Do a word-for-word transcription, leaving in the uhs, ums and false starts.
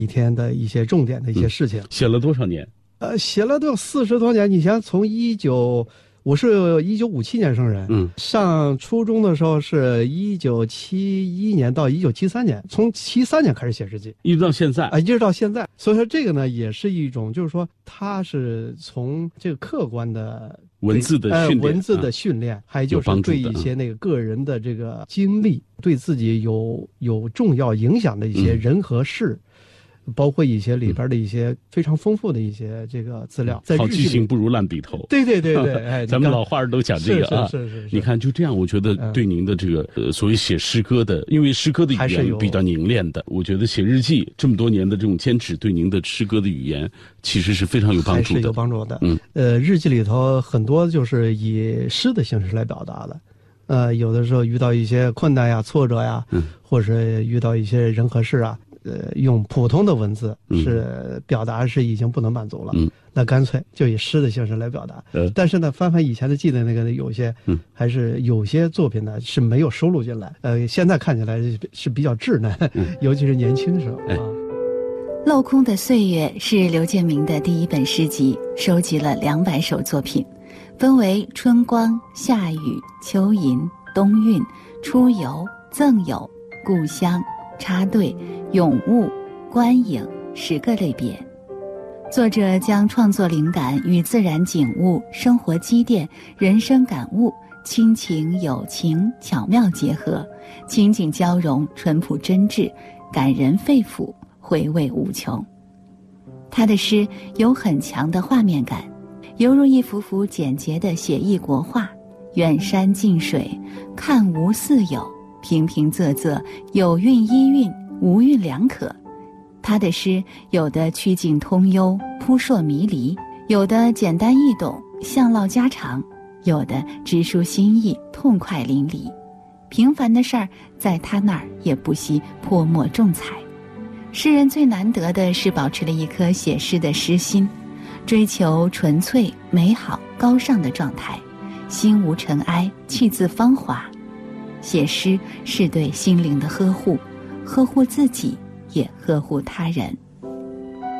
一天的一些重点的一些事情。嗯、 写了多少年？ 呃，写了都有四十多年。你想从一九，我是一九五七年生人，嗯，上初中的时候是一九七一年到一九七三年，从七三年开始写日记， 一直到现在啊，一直到现在。所以说这个呢，也是一种，就是说它是从这个客观的文字的训练， 呃、文字的训练，啊、还有就是对一些那个个人的这个经历，嗯、对自己有有重要影响的一些人和事。嗯，包括一些里边的一些非常丰富的一些这个资料，在好记性不如烂笔头。 对对对对，哎， 咱们老话都讲这个啊。 是是是是。 你看，就这样，我觉得对您的这个、嗯、呃，所谓写诗歌的，因为诗歌的语言比较凝练的，我觉得写日记这么多年的这种坚持，对您的诗歌的语言其实是非常有帮助的。 还是有帮助的。嗯，呃，日记里头很多就是以诗的形式来表达的。呃，有的时候遇到一些困难呀、挫折呀，嗯，或者遇到一些人和事啊。呃，用普通的文字是表达是已经不能满足了，嗯，那干脆就以诗的形式来表达。呃、但是呢，翻翻以前的记的那个有些，嗯，还是有些作品呢是没有收录进来。呃，现在看起来是比较稚嫩，嗯、尤其是年轻时候啊。哎， 镂空的岁月是刘建明的第一本诗集，收集了两百首作品，分为春光、夏雨、秋吟、冬韵、出游、赠友、故乡、插队、咏物、观影十个类别。作者将创作灵感与自然景物、生活积淀、人生感悟、亲情友情巧妙结合，情景交融，淳朴真挚，感人肺腑，回味无穷。他的诗有很强的画面感，犹如一幅幅简洁的写意国画，远山近水，看无似有，平平仄仄，有韵依韵，无韵两可。他的诗有的曲径通幽，扑朔迷离，有的简单易懂，巷唠家常，有的直抒心意，痛快淋漓。平凡的事儿在他那儿也不惜泼墨重彩。诗人最难得的是保持了一颗写诗的诗心，追求纯粹、美好、高尚的状态，心无尘埃，气自芳华。写诗是对心灵的呵护，呵护自己，也呵护他人。